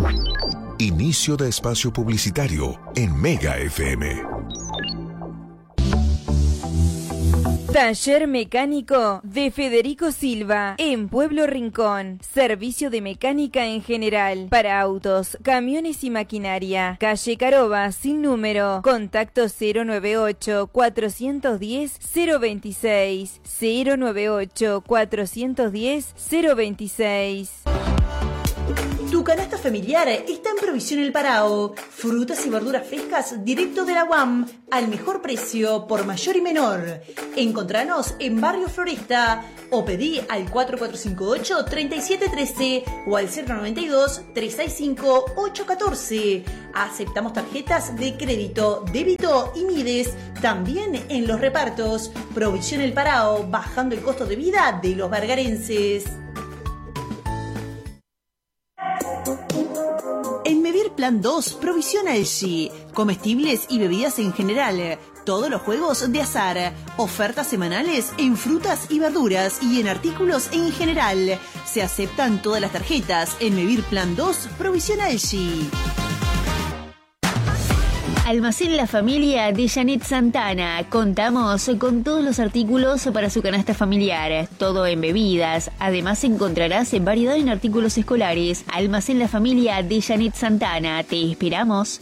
Inicio de espacio publicitario en Mega FM. Taller Mecánico de Federico Silva, en Pueblo Rincón. Servicio de mecánica en general, para autos, camiones y maquinaria. Calle Caroba, sin número. Contacto 098-410-026. 098-410-026. Tu canasta familiar está en Provisión El Parao. Frutas y verduras frescas directo de la UAM al mejor precio por mayor y menor. Encontranos en Barrio Floresta o pedí al 4458-3713 o al 092-365-814. Aceptamos tarjetas de crédito, débito y Mides. También en los repartos. Provisión El Parao, bajando el costo de vida de los vergarenses. En Mevir Plan 2, provisión Elgi, comestibles y bebidas en general, todos los juegos de azar, ofertas semanales en frutas y verduras y en artículos en general. Se aceptan todas las tarjetas. En Mevir Plan 2, provisión Elgi. Almacén La Familia de Janet Santana. Contamos con todos los artículos para su canasta familiar, todo en bebidas. Además encontrarás variedad en artículos escolares. Almacén La Familia de Janet Santana. Te esperamos.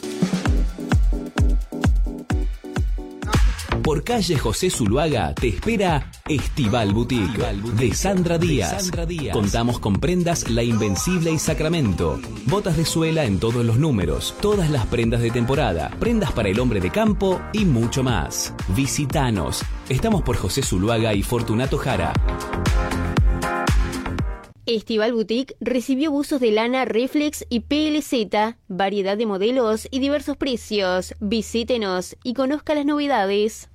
Por calle José Zuluaga te espera Estival Boutique de Sandra Díaz. Contamos con prendas La Invencible y Sacramento, botas de suela en todos los números, todas las prendas de temporada, prendas para el hombre de campo y mucho más. Visítanos. Estamos por José Zuluaga y Fortunato Jara. Estival Boutique recibió buzos de lana Reflex y PLZ, variedad de modelos y diversos precios. Visítenos y conozca las novedades.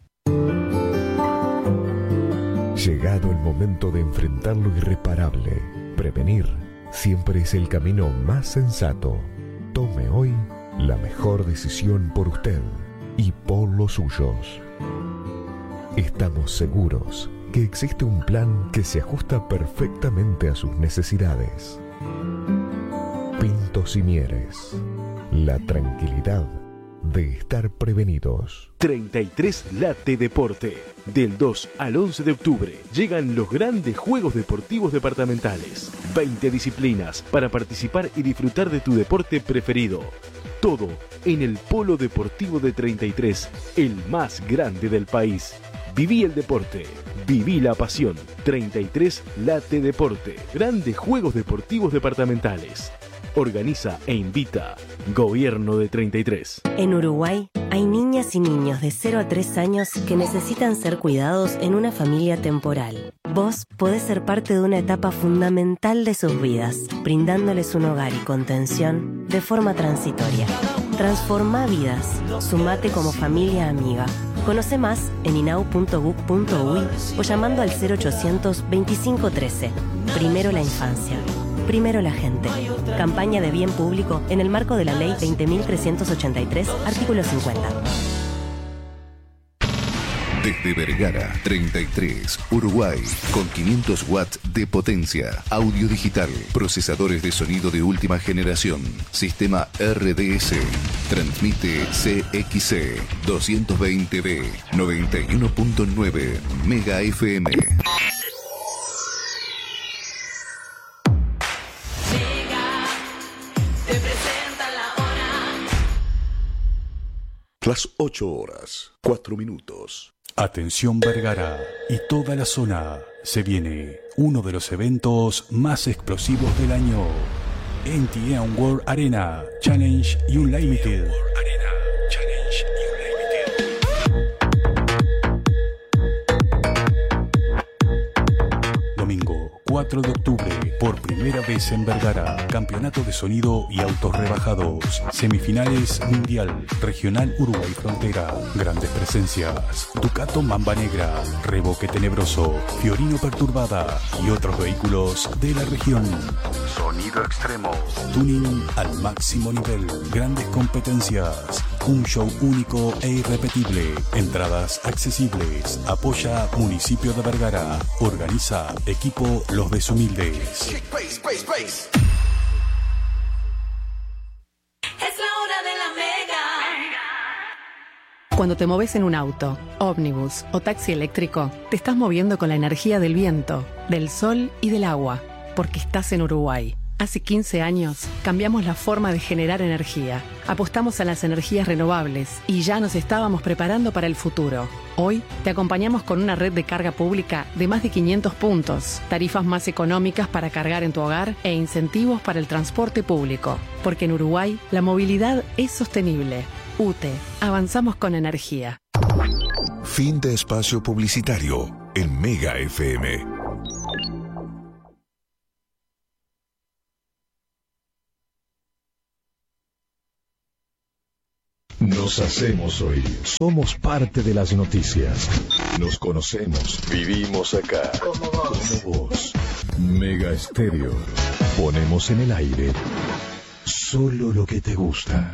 Llegado el momento de enfrentar lo irreparable, prevenir siempre es el camino más sensato. Tome hoy la mejor decisión por usted y por los suyos. Estamos seguros que existe un plan que se ajusta perfectamente a sus necesidades. Pintos y Mieres, la tranquilidad de estar prevenidos. 33 Late Deporte. Del 2 al 11 de octubre llegan los grandes Juegos Deportivos Departamentales. 20 disciplinas para participar y disfrutar de tu deporte preferido. Todo en el Polo Deportivo de 33, el más grande del país. Viví el deporte, viví la pasión. 33 Late Deporte. Grandes Juegos Deportivos Departamentales. Organiza e invita Gobierno de 33. En Uruguay hay niñas y niños de 0 a 3 años que necesitan ser cuidados en una familia temporal. Vos podés ser parte de una etapa fundamental de sus vidas, brindándoles un hogar y contención de forma transitoria. Transforma vidas. Sumate como familia amiga. Conoce más en inau.gov.uy o llamando al 0800 2513. Primero la infancia. Primero la gente. Campaña de bien público en el marco de la Ley 20.383, artículo 50. Desde Vergara, 33, Uruguay, con 500 watts de potencia, audio digital, procesadores de sonido de última generación, sistema RDS, transmite CXC 220B, 91.9 Mega FM. Las 8 horas, 4 minutos. Atención Vergara y toda la zona. Se viene uno de los eventos más explosivos del año. NTN World Arena Challenge Unlimited. Domingo 4 de octubre, por primera vez en Vergara, campeonato de sonido y autos rebajados, semifinales mundial, regional Uruguay Frontera, grandes presencias, Ducato Mamba Negra, Revoque Tenebroso, Fiorino Perturbada y otros vehículos de la región. Sonido extremo, tuning al máximo nivel, grandes competencias, un show único e irrepetible, entradas accesibles, apoya Municipio de Vergara, organiza equipo Los Deshumildes. Cuando te moves en un auto, ómnibus o taxi eléctrico, te estás moviendo con la energía del viento, del sol y del agua, porque estás en Uruguay. Hace 15 años cambiamos la forma de generar energía, apostamos a las energías renovables y ya nos estábamos preparando para el futuro. Hoy te acompañamos con una red de carga pública de más de 500 puntos, tarifas más económicas para cargar en tu hogar e incentivos para el transporte público. Porque en Uruguay la movilidad es sostenible. UTE, avanzamos con energía. Fin de espacio publicitario en Mega FM. Nos hacemos oír. Somos parte de las noticias. Nos conocemos. Vivimos acá. Como vos. Mega Estéreo. Ponemos en el aire solo lo que te gusta.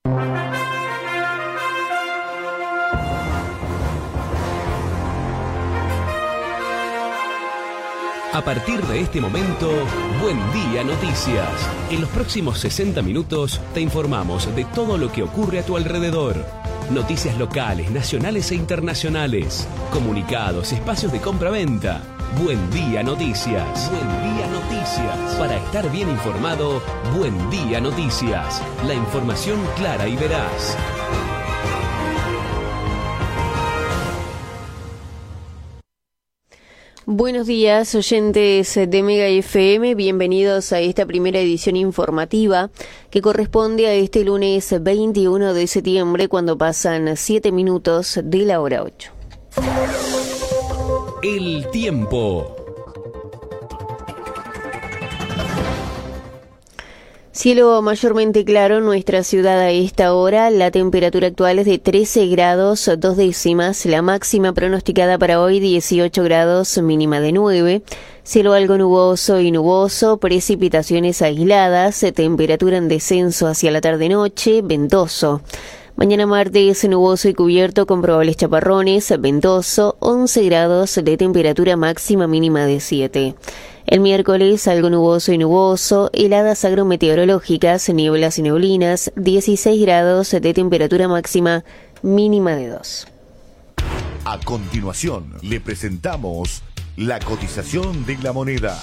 A partir de este momento, Buen Día Noticias. En los próximos 60 minutos te informamos de todo lo que ocurre a tu alrededor. Noticias locales, nacionales e internacionales. Comunicados, espacios de compra-venta. Buen Día Noticias. Buen Día Noticias. Para estar bien informado, Buen Día Noticias. La información clara y veraz. Buenos días, oyentes de Mega FM, bienvenidos a esta primera edición informativa que corresponde a este lunes 21 de septiembre cuando pasan 7 minutos de la hora 8. El tiempo. Cielo mayormente claro en nuestra ciudad a esta hora. La temperatura actual es de 13 grados 2 décimas. La máxima pronosticada para hoy 18 grados, mínima de 9. Cielo algo nuboso y nuboso, precipitaciones aisladas, temperatura en descenso hacia la tarde-noche, ventoso. Mañana martes nuboso y cubierto con probables chaparrones, ventoso, 11 grados de temperatura máxima mínima de 7. El miércoles algo nuboso y nuboso, heladas agrometeorológicas, nieblas y neblinas, 16 grados de temperatura máxima mínima de 2. A continuación le presentamos la cotización de la moneda.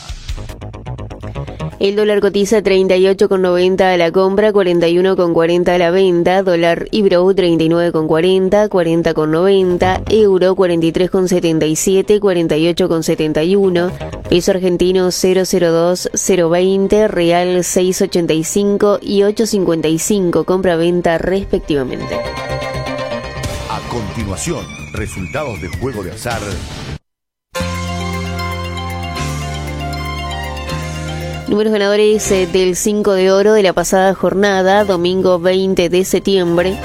El dólar cotiza 38,90 a la compra, 41,40 a la venta, dólar Ibro 39,40, 40,90, euro 43,77, 48,71, peso argentino 002, 020, real 6,85 y 8,55, compra-venta respectivamente. A continuación, resultados del juego de azar. Números ganadores del 5 de oro de la pasada jornada, domingo 20 de septiembre.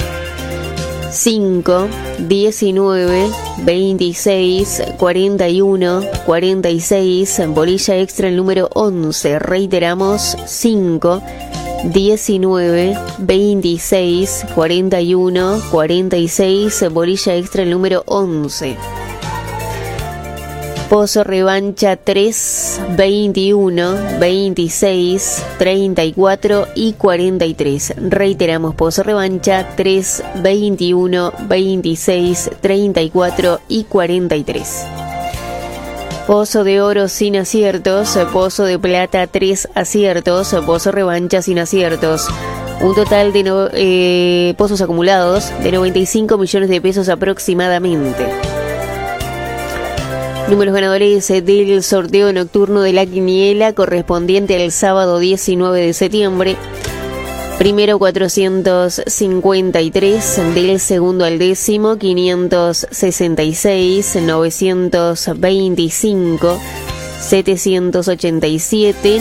5, 19, 26, 41, 46, bolilla extra el número 11. Reiteramos, 5, 19, 26, 41, 46, bolilla extra el número 11. Pozo revancha 3, 21, 26, 34 y 43. Reiteramos, pozo revancha 3, 21, 26, 34 y 43. Pozo de oro sin aciertos, pozo de plata 3 aciertos, pozo revancha sin aciertos. Un total de pozos acumulados de 95 millones de pesos aproximadamente. Números ganadores del sorteo nocturno de la quiniela correspondiente al sábado 19 de septiembre. Primero 453, del segundo al décimo 566, 925, 787,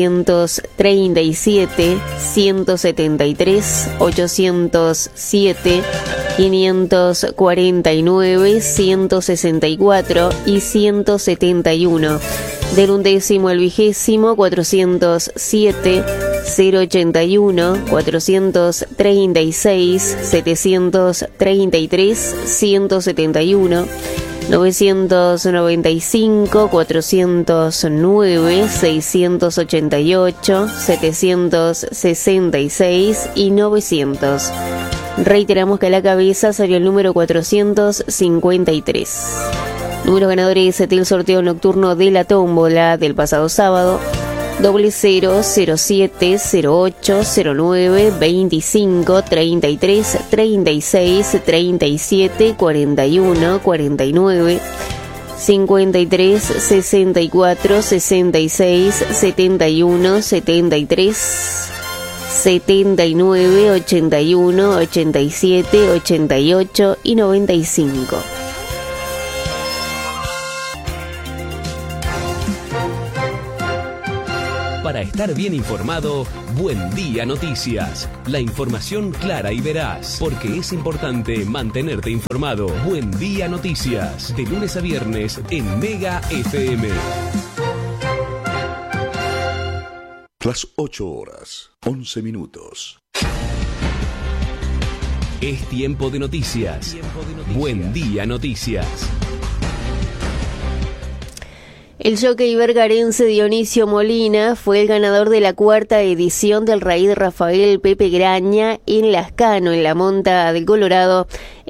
937, 173, 807, 549, 164 y 171. Del undécimo al vigésimo 407, 081, 436, 733, 171, 995, 409, 688, 766 y 900. Reiteramos que a la cabeza salió el número 453. Números ganadores del sorteo nocturno de la tómbola del pasado sábado: 00, 07, 08, 09, 25, 33, 36, 37, 41, 49, 53, 64, 66, 71, 73, 79, 81, 87, 88 y 95. Para estar bien informado, Buen Día Noticias. La información clara y veraz, porque es importante mantenerte informado. Buen Día Noticias, de lunes a viernes en Mega FM. Las 8 horas, 11 minutos. Es tiempo de noticias. Buen Día Noticias. El jockey vergarense Dionisio Molina fue el ganador de la 4ª edición del Raíz Rafael Pepe Graña en Lascano, en la Monta del Colorado,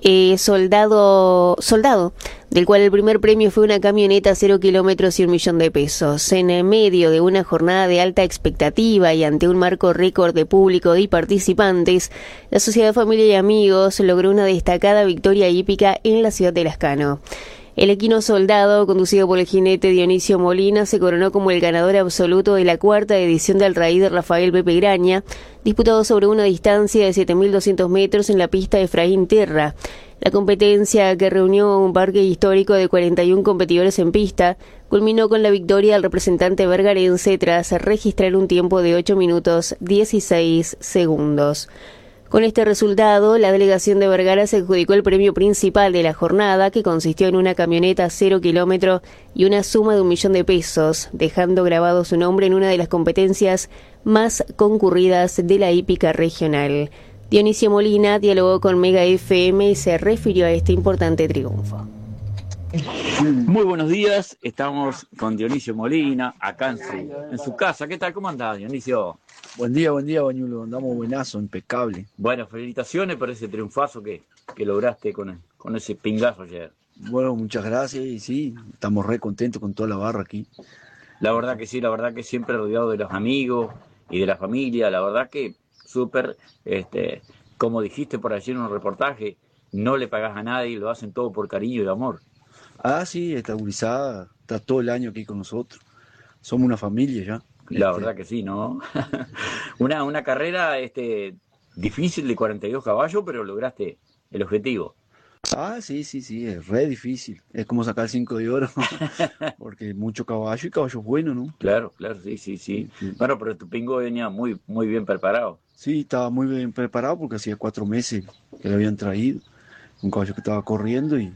soldado, del cual el primer premio fue una camioneta 0 kilómetros y 1 millón de pesos. En medio de una jornada de alta expectativa y ante un marco récord de público y participantes, la Sociedad Familia y Amigos logró una destacada victoria hípica en la ciudad de Lascano. El equino soldado, conducido por el jinete Dionisio Molina, se coronó como el ganador absoluto de la 4ª edición del Raíz de Rafael Pepe Graña, disputado sobre una distancia de 7.200 metros en la pista de Efraín Terra. La competencia, que reunió un parque histórico de 41 competidores en pista, culminó con la victoria del representante vergarense tras registrar un tiempo de 8 minutos 16 segundos. Con este resultado, la delegación de Vergara se adjudicó el premio principal de la jornada, que consistió en una camioneta 0 kilómetro y una suma de 1 millón de pesos, dejando grabado su nombre en una de las competencias más concurridas de la hípica regional. Dionisio Molina dialogó con Mega FM y se refirió a este importante triunfo. Muy buenos días, estamos con Dionisio Molina, acá en su casa. ¿Qué tal? ¿Cómo andás, Dionisio? Buen día, Bañulo, andamos buenazo, impecable. Bueno, felicitaciones por ese triunfazo que lograste con ese pingazo ayer. Bueno, muchas gracias y sí, estamos re contentos con toda la barra aquí. La verdad que sí, la verdad que siempre rodeado de los amigos y de la familia, la verdad que súper, como dijiste por allí en un reportaje, no le pagás a nadie, lo hacen todo por cariño y amor. Ah, sí, esta gurizada está todo el año aquí con nosotros. Somos una familia ya. La verdad que sí, ¿no? una carrera difícil de 42 caballos, pero lograste el objetivo. Ah, sí, es re difícil. Es como sacar 5 de oro, porque mucho caballo y caballos buenos, ¿no? Claro, sí. Bueno, pero tu pingo venía muy, muy bien preparado. Sí, estaba muy bien preparado porque hacía 4 meses que le habían traído. Un caballo que estaba corriendo y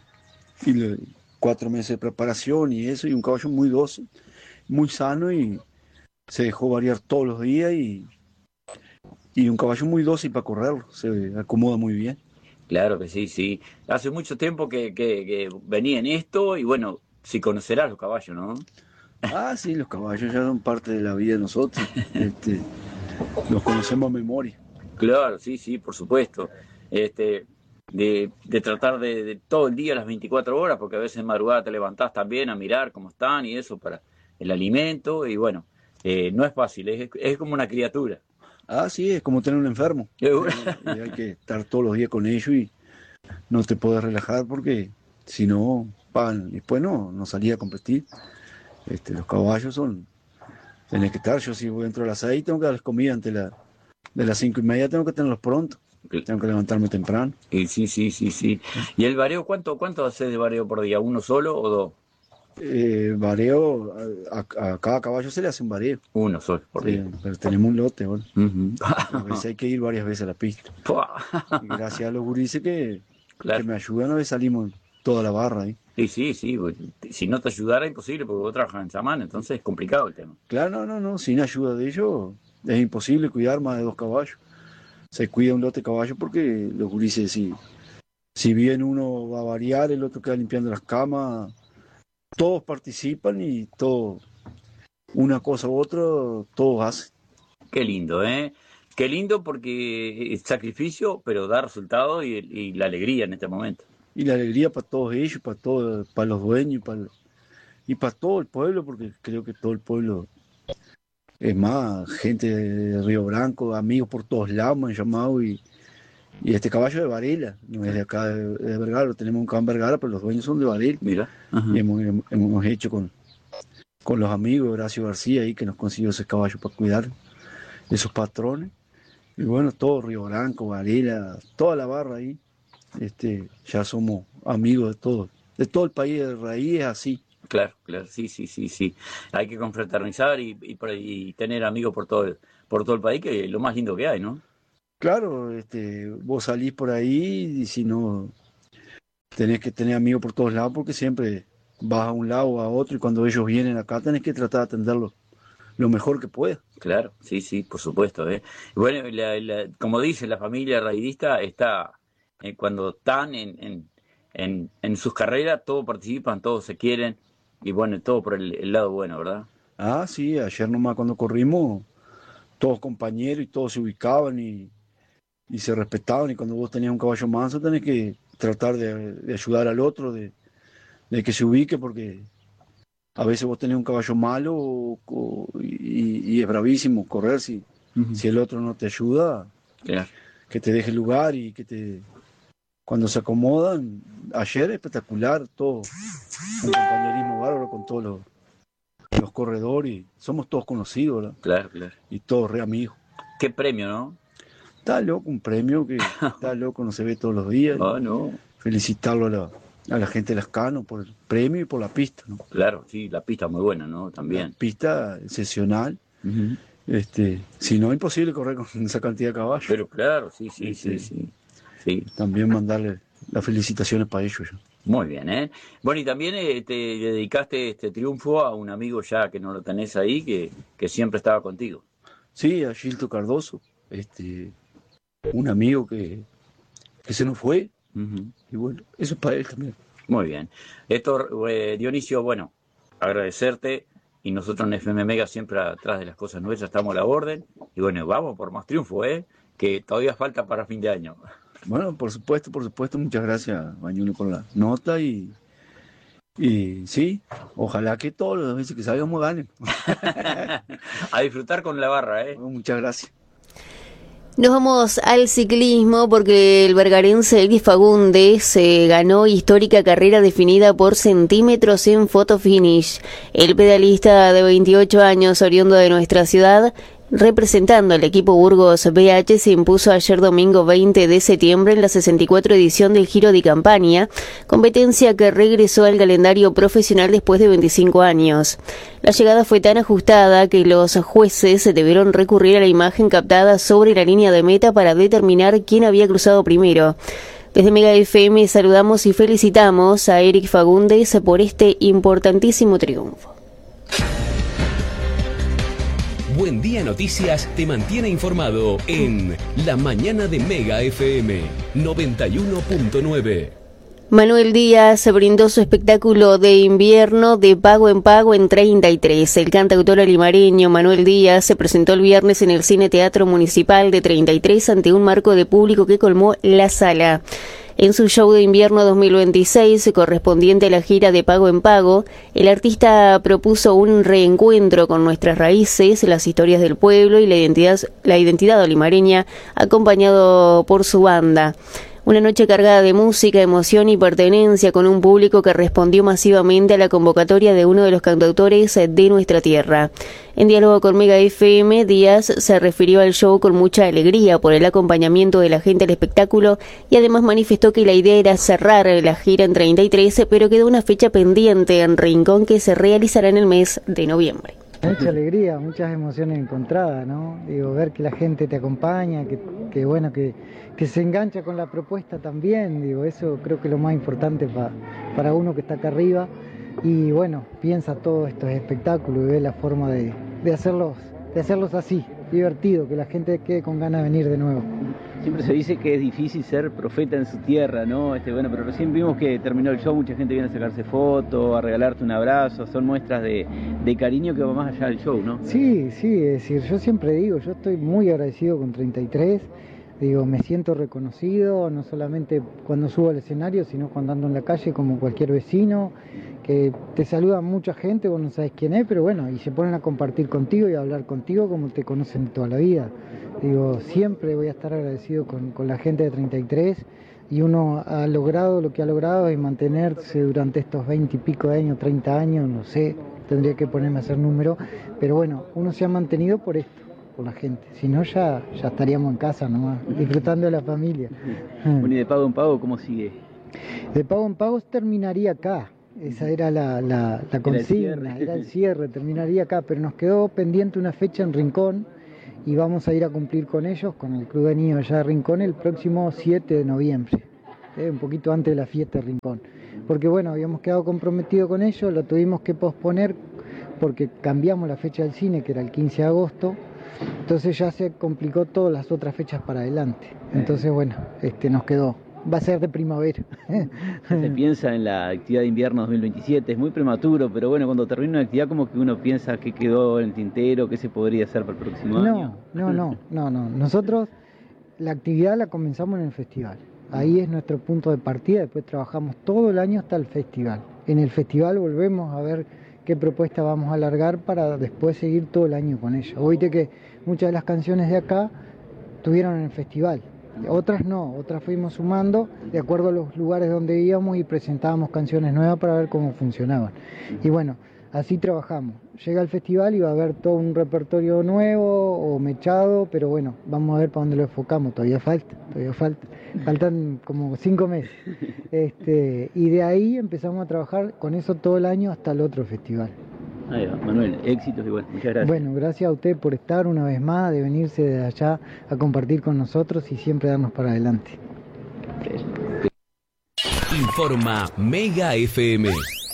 4 meses de preparación y eso, y un caballo muy dócil, muy sano y se dejó variar todos los días y un caballo muy dócil para correrlo, se acomoda muy bien. Claro que sí. Hace mucho tiempo que venía en esto y bueno, si conocerás los caballos, ¿no? Ah, sí, los caballos ya son parte de la vida de nosotros, los conocemos a memoria. Claro, sí, por supuesto. De tratar de todo el día, las 24 horas, porque a veces en madrugada te levantás también a mirar cómo están y eso para el alimento y bueno, no es fácil, es como una criatura. Ah, sí, es como tener un enfermo. Y hay que estar todos los días con ellos y no te puedes relajar porque si no, pagan. Después no salía a competir. Los caballos tenés que estar. Yo si voy dentro de las 6 tengo que darles comida antes de las 5:30, tengo que tenerlos pronto. Tengo que levantarme temprano. Sí. ¿Y el vareo cuánto haces de vareo por día? ¿Uno solo o dos? Vareo, a cada caballo se le hace un vareo. Uno solo por día. Pero tenemos un lote, ¿no? A veces hay que ir varias veces a la pista. Y gracias a los gurises que me ayudan, a veces salimos toda la barra ahí. Sí. Si no te ayudara, imposible, porque vos trabajas en Samán, entonces es complicado el tema. Claro, no. Sin ayuda de ellos es imposible cuidar más de 2 caballos. Se cuida un lote de caballos porque los gurises, si bien uno va a variar, el otro queda limpiando las camas. Todos participan y todo, una cosa u otra, todos hacen. Qué lindo, ¿eh? qué lindo porque es sacrificio, pero da resultado y la alegría en este momento. Y la alegría para todos ellos, para los dueños y para todo el pueblo, porque creo que todo el pueblo, es más, gente de Río Branco, amigos por todos lados me han llamado y este caballo de Varela, no es de acá de Vergara, lo tenemos acá en Vergara, pero los dueños son de Varela. Mira. Y hemos hecho con los amigos, Horacio García ahí, que nos consiguió ese caballo para cuidar esos patrones. Y bueno, todo Río Branco, Varela, toda la barra ahí. Ya somos amigos de todo el país, de raíz es así. Claro, sí. Hay que confraternizar y tener amigos por todo el país, que es lo más lindo que hay, ¿no? Claro, vos salís por ahí y si no, tenés que tener amigos por todos lados porque siempre vas a un lado o a otro y cuando ellos vienen acá tenés que tratar de atenderlos lo mejor que puedas. Claro, sí, por supuesto. Bueno, como dice la familia raidista, está cuando están en sus carreras, todos participan, todos se quieren y bueno, todo por el lado bueno, ¿verdad? Ah, sí, ayer nomás cuando corrimos, todos compañeros y todos se ubicaban y se respetaban y cuando vos tenías un caballo manso tenés que tratar de ayudar al otro, de que se ubique porque a veces vos tenés un caballo malo y es bravísimo correr si el otro no te ayuda, claro, que te deje lugar y cuando se acomodan. Ayer espectacular, todo un compañerismo bárbaro con todos los corredores, somos todos conocidos, ¿verdad? Claro. Y todos re amigos. Qué premio, ¿no? Está loco, un premio que está loco, no se ve todos los días. No. Felicitarlo a la gente de Lascano por el premio y por la pista, ¿no? Claro, sí, la pista muy buena, ¿no? También. La pista excepcional. Si no, imposible correr con esa cantidad de caballos. Pero claro, sí. También mandarle las felicitaciones para ellos. Muy bien, ¿eh? Bueno, y también te dedicaste este triunfo a un amigo ya que no lo tenés ahí, que siempre estaba contigo. Sí, a Gilto Cardoso, un amigo que se nos fue, y bueno, eso es para él también. Muy bien. Dionisio, bueno, agradecerte, y nosotros en FM Mega siempre atrás de las cosas nuestras estamos a la orden, y bueno, vamos por más triunfo, que todavía falta para fin de año. Bueno, por supuesto, muchas gracias, Bañuelo, por la nota y sí, ojalá que todas las veces que salgamos ganen. A disfrutar con la barra, Bueno, muchas gracias. Nos vamos al ciclismo porque el vergarense Eric Fagundes ganó histórica carrera definida por centímetros en photo finish. El pedalista de 28 años, oriundo de nuestra ciudad, representando al equipo Burgos BH, se impuso ayer domingo 20 de septiembre en la 64 edición del Giro de Campania, competencia que regresó al calendario profesional después de 25 años. La llegada fue tan ajustada que los jueces debieron recurrir a la imagen captada sobre la línea de meta para determinar quién había cruzado primero. Desde Mega FM saludamos y felicitamos a Eric Fagundes por este importantísimo triunfo. Buen Día Noticias te mantiene informado en La Mañana de Mega FM 91.9. Manuel Díaz brindó su espectáculo de invierno de pago en 33. El cantautor limareño Manuel Díaz se presentó el viernes en el Cine Teatro Municipal de 33 ante un marco de público que colmó la sala. En su show de invierno 2026, correspondiente a la gira de Pago en Pago, el artista propuso un reencuentro con nuestras raíces, las historias del pueblo y la identidad olimareña, acompañado por su banda. Una noche cargada de música, emoción y pertenencia con un público que respondió masivamente a la convocatoria de uno de los cantautores de nuestra tierra. En diálogo con Mega FM, Díaz se refirió al show con mucha alegría por el acompañamiento de la gente al espectáculo y además manifestó que la idea era cerrar la gira en 33, pero quedó una fecha pendiente en Rincón que se realizará en el mes de noviembre. Mucha alegría, muchas emociones encontradas, ¿no? Digo, ver que la gente te acompaña, que bueno, que se engancha con la propuesta también, digo, eso creo que es lo más importante para uno que está acá arriba y bueno, piensa todos estos espectáculos y ve la forma de hacerlos así. divertido, que la gente quede con ganas de venir de nuevo. Siempre se dice que es difícil ser profeta en su tierra, ¿no? Bueno, pero recién vimos que terminó el show, mucha gente viene a sacarse fotos, a regalarte un abrazo, son muestras de cariño que va más allá del show, ¿no? Sí, es decir, yo siempre digo, yo estoy muy agradecido con 33, digo, me siento reconocido, no solamente cuando subo al escenario, sino cuando ando en la calle como cualquier vecino, que te saluda mucha gente, vos no sabés quién es, pero bueno, y se ponen a compartir contigo y a hablar contigo como te conocen de toda la vida. Digo, siempre voy a estar agradecido con la gente de 33, y uno ha logrado lo que ha logrado y mantenerse durante estos 20 y pico de años, 30 años, no sé, tendría que ponerme a hacer número, pero bueno, uno se ha mantenido por esto, por la gente, si no ya estaríamos en casa nomás, disfrutando de la familia. Bueno, y de pago en pago, ¿cómo sigue? De pago en pago terminaría acá, esa era la consigna, era el cierre, terminaría acá, pero nos quedó pendiente una fecha en Rincón, y vamos a ir a cumplir con ellos, con el Club de Niños allá de Rincón, el próximo 7 de noviembre, un poquito antes de la fiesta de Rincón. Porque bueno, habíamos quedado comprometidos con ellos, lo tuvimos que posponer porque cambiamos la fecha del cine, que era el 15 de agosto, entonces ya se complicó todas las otras fechas para adelante. Entonces bueno, nos quedó. Va a ser de primavera. Se piensa en la actividad de invierno 2027, es muy prematuro, pero bueno, cuando termina una actividad como que uno piensa que quedó en el tintero, qué se podría hacer para el próximo año. No. Nosotros la actividad la comenzamos en el festival. Ahí es nuestro punto de partida, después trabajamos todo el año hasta el festival. En el festival volvemos a ver qué propuesta vamos a alargar para después seguir todo el año con ello. Oíste que muchas de las canciones de acá estuvieron en el festival. Otras no, otras fuimos sumando de acuerdo a los lugares donde íbamos y presentábamos canciones nuevas para ver cómo funcionaban. Y bueno, así trabajamos. Llega el festival y va a haber todo un repertorio nuevo o mechado, pero bueno, vamos a ver para dónde lo enfocamos. Todavía faltan como 5 meses. Y de ahí empezamos a trabajar con eso todo el año hasta el otro festival. Ahí va, Manuel, éxitos y bueno, muchas gracias. Bueno, gracias a usted por estar una vez más, de venirse de allá a compartir con nosotros y siempre darnos para adelante. Informa Mega FM.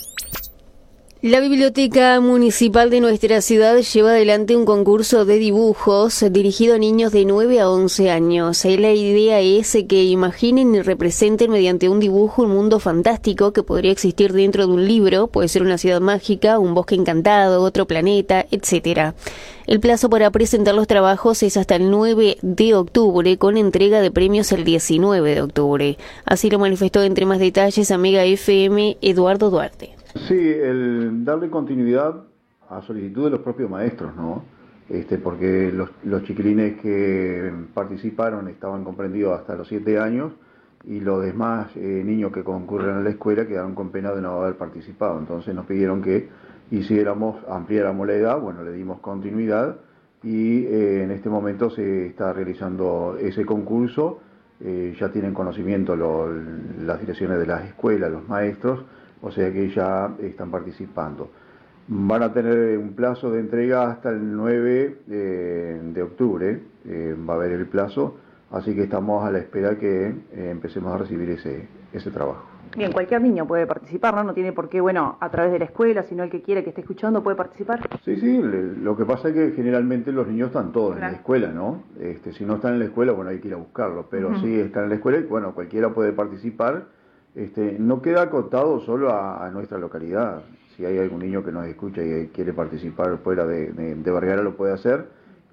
La Biblioteca Municipal de nuestra ciudad lleva adelante un concurso de dibujos dirigido a niños de 9 a 11 años. La idea es que imaginen y representen mediante un dibujo un mundo fantástico que podría existir dentro de un libro, puede ser una ciudad mágica, un bosque encantado, otro planeta, etc. El plazo para presentar los trabajos es hasta el 9 de octubre, con entrega de premios el 19 de octubre. Así lo manifestó entre más detalles a Mega FM Eduardo Duarte. Sí, el darle continuidad a solicitud de los propios maestros, ¿no? Porque los chiquilines que participaron estaban comprendidos hasta los 7 años y los demás niños que concurren a la escuela quedaron con pena de no haber participado. Entonces nos pidieron que ampliáramos la edad, bueno, le dimos continuidad y en este momento se está realizando ese concurso. Ya tienen conocimiento las direcciones de las escuelas, los maestros, o sea que ya están participando. Van a tener un plazo de entrega hasta el 9 de octubre, va a haber el plazo, así que estamos a la espera que empecemos a recibir ese trabajo. Bien, cualquier niño puede participar, ¿no? No tiene por qué, a través de la escuela, sino el que quiera, que esté escuchando, puede participar. Sí, lo que pasa es que generalmente los niños están todos en la escuela, ¿no? Si no están en la escuela, bueno, hay que ir a buscarlos, pero sí están en la escuela y, bueno, cualquiera puede participar. No queda acotado solo a nuestra localidad. Si hay algún niño que nos escucha y quiere participar fuera de Vergara, lo puede hacer.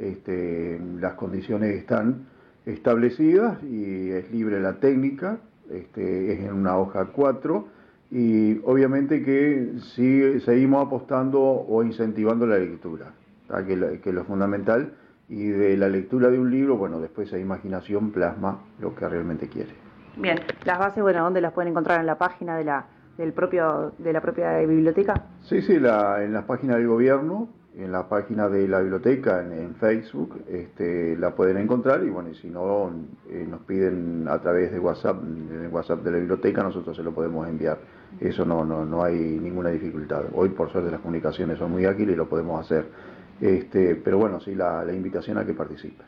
Las condiciones están establecidas y es libre la técnica. Es en una hoja 4 y obviamente que sí seguimos apostando o incentivando la lectura, que es lo fundamental, y de la lectura de un libro, bueno, después esa imaginación plasma lo que realmente quiere. Bien, las bases, ¿dónde las pueden encontrar? ¿En la página de la propia biblioteca? Sí, en las páginas del gobierno, en la página de la biblioteca, en Facebook, la pueden encontrar y bueno, y si no, nos piden a través de WhatsApp, en el WhatsApp de la biblioteca, nosotros se lo podemos enviar. Eso no hay ninguna dificultad. Hoy, por suerte, las comunicaciones son muy ágiles y lo podemos hacer. Pero bueno, sí, la invitación a que participen.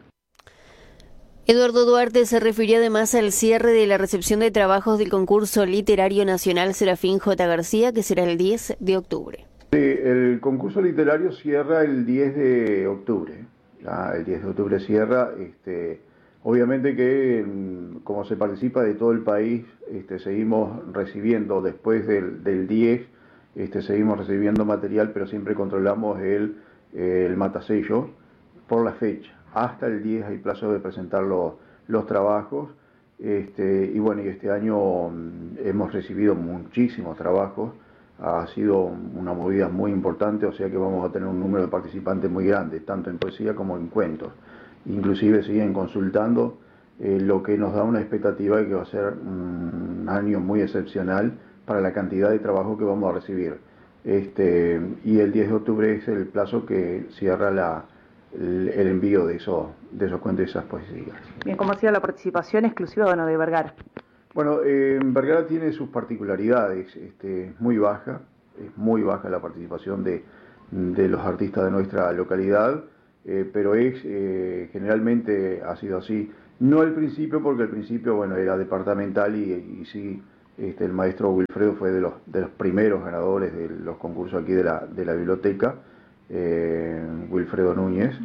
Eduardo Duarte se refirió además al cierre de la recepción de trabajos del concurso literario nacional Serafín J. García, que será el 10 de octubre. Sí, el concurso literario cierra el 10 de octubre el 10 de octubre cierra. Obviamente que como se participa de todo el país, seguimos recibiendo después del 10, seguimos recibiendo material, pero siempre controlamos el matasello por la fecha. Hasta el 10 hay plazo de presentar los trabajos. Y bueno, y este año hemos recibido muchísimos trabajos, ha sido una movida muy importante, o sea que vamos a tener un número de participantes muy grande, tanto en poesía como en cuentos. Inclusive siguen consultando, lo que nos da una expectativa de que va a ser un año muy excepcional para la cantidad de trabajo que vamos a recibir. Y el 10 de octubre es el plazo que cierra el envío de esos cuentos y esas poesías. Bien, ¿cómo ha sido la participación exclusiva de Vergara? Bueno, Vergara tiene sus particularidades, es muy baja la participación de los artistas de nuestra localidad, pero generalmente ha sido así. No al principio, porque al principio bueno, era departamental y sí, el maestro Wilfredo fue de los primeros ganadores de los concursos aquí de la biblioteca, Wilfredo Núñez,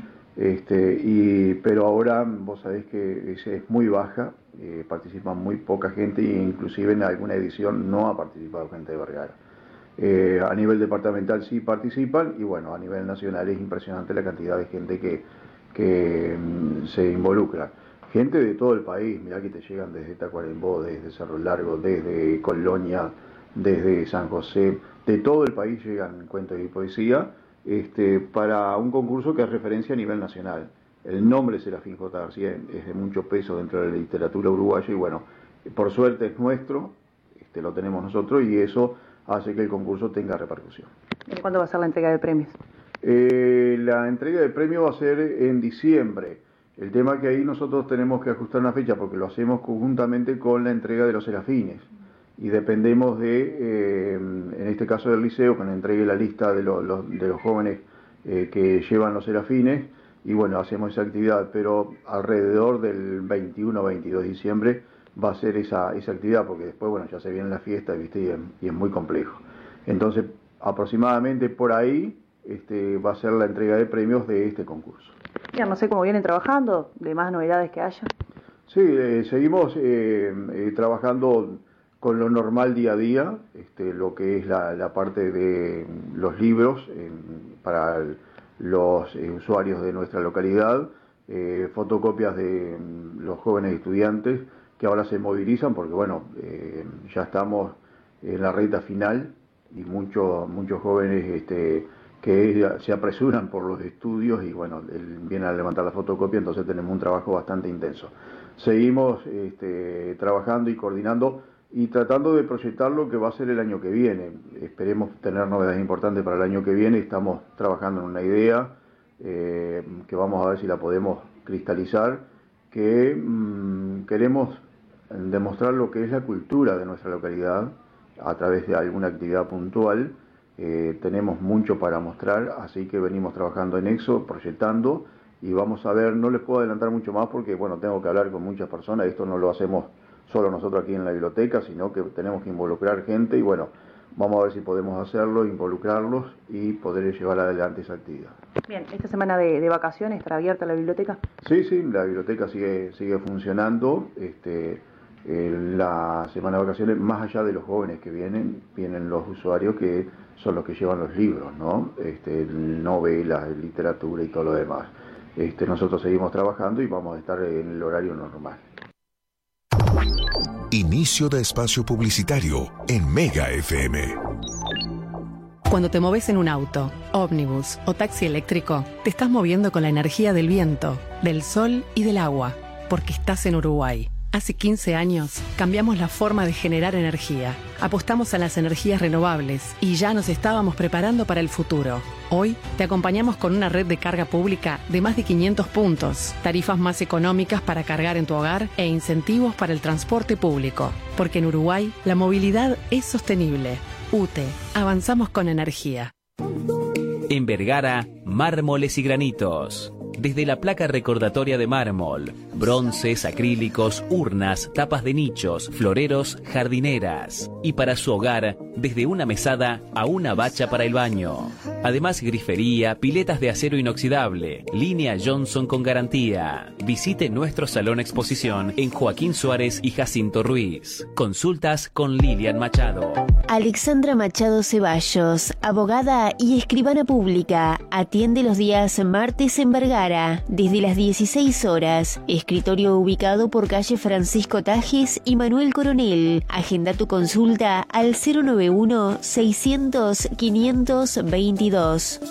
pero ahora vos sabés que es muy baja, participa muy poca gente e inclusive en alguna edición no ha participado gente de Vergara. A nivel departamental sí participan y bueno, a nivel nacional es impresionante la cantidad de gente que se involucra. Gente de todo el país, mirá que te llegan desde Tacuarembó, desde Cerro Largo, desde Colonia, desde San José, de todo el país llegan cuentos y poesía, para un concurso que es referencia a nivel nacional. El nombre Serafín J. García es de mucho peso dentro de la literatura uruguaya y bueno, por suerte es nuestro, lo tenemos nosotros y eso hace que el concurso tenga repercusión. ¿Y cuándo va a ser la entrega de premios? La entrega de premios va a ser en diciembre. El tema es que ahí nosotros tenemos que ajustar una fecha porque lo hacemos conjuntamente con la entrega de los Serafines y dependemos en este caso del liceo, que nos entregue la lista de los jóvenes que llevan los Serafines y bueno, hacemos esa actividad, pero alrededor del 21 o 22 de diciembre va a ser esa actividad porque después bueno, ya se viene la fiesta, ¿viste? Y es muy complejo. Entonces, aproximadamente por ahí va a ser la entrega de premios de este concurso. Ya no sé cómo vienen trabajando, de más novedades que haya. Sí, seguimos trabajando con lo normal día a día, lo que es la parte de los libros para los usuarios de nuestra localidad, fotocopias de los jóvenes estudiantes que ahora se movilizan porque bueno, ya estamos en la recta final y muchos jóvenes que se apresuran por los estudios y bueno, vienen a levantar la fotocopia, entonces tenemos un trabajo bastante intenso. Seguimos trabajando y coordinando y tratando de proyectar lo que va a ser el año que viene. Esperemos tener novedades importantes para el año que viene, estamos trabajando en una idea que vamos a ver si la podemos cristalizar, que queremos demostrar lo que es la cultura de nuestra localidad a través de alguna actividad puntual. Tenemos mucho para mostrar, así que venimos trabajando en eso, proyectando y vamos a ver, no les puedo adelantar mucho más porque bueno, tengo que hablar con muchas personas, esto no lo hacemos solo nosotros aquí en la biblioteca, sino que tenemos que involucrar gente y bueno, vamos a ver si podemos hacerlo, involucrarlos y poder llevar adelante esa actividad. Bien, ¿esta semana de vacaciones estará abierta la biblioteca? Sí, la biblioteca sigue funcionando, la semana de vacaciones, más allá de los jóvenes que vienen los usuarios que son los que llevan los libros, ¿no? Novelas, literatura y todo lo demás. Nosotros seguimos trabajando y vamos a estar en el horario normal. Inicio de espacio publicitario en Mega FM. Cuando te moves en un auto, ómnibus o taxi eléctrico, te estás moviendo con la energía del viento, del sol y del agua, porque estás en Uruguay. Hace 15 años cambiamos la forma de generar energía. Apostamos a las energías renovables y ya nos estábamos preparando para el futuro. Hoy te acompañamos con una red de carga pública de más de 500 puntos, tarifas más económicas para cargar en tu hogar e incentivos para el transporte público. Porque en Uruguay la movilidad es sostenible. UTE, avanzamos con energía. En Vergara, mármoles y granitos. Desde la placa recordatoria de mármol, bronces, acrílicos, urnas, tapas de nichos, floreros, jardineras. Y para su hogar, desde una mesada a una bacha para el baño. Además, grifería, piletas de acero inoxidable, línea Johnson con garantía. Visite nuestro salón exposición en Joaquín Suárez y Jacinto Ruiz. Consultas con Lilian Machado. Alexandra Machado Ceballos, abogada y escribana pública, atiende los días martes en Vergara, desde las 16 horas. Escritorio ubicado por calle Francisco Tajes y Manuel Coronel. Agenda tu consulta al 091-600-522.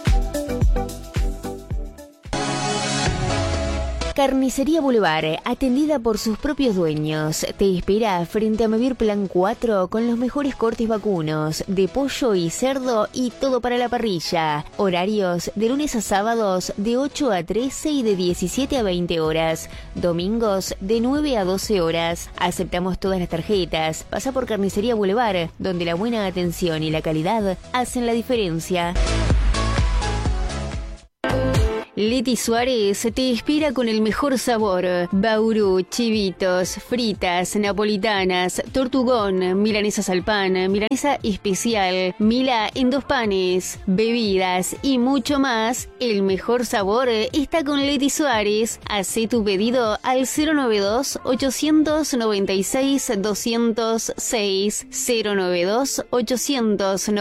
Carnicería Boulevard, atendida por sus propios dueños, te espera frente a Mevir Plan 4 con los mejores cortes vacunos, de pollo y cerdo y todo para la parrilla. Horarios de lunes a sábados de 8 a 13 y de 17 a 20 horas. Domingos de 9 a 12 horas. Aceptamos todas las tarjetas. Pasa por Carnicería Boulevard, donde la buena atención y la calidad hacen la diferencia. Leti Suárez te espera con el mejor sabor. Bauru, chivitos, fritas, napolitanas, tortugón, milanesas al pan, milanesa especial, mila en 2 panes, bebidas y mucho más. El mejor sabor está con Leti Suárez. Hacé tu pedido al 092-896-206, 092-896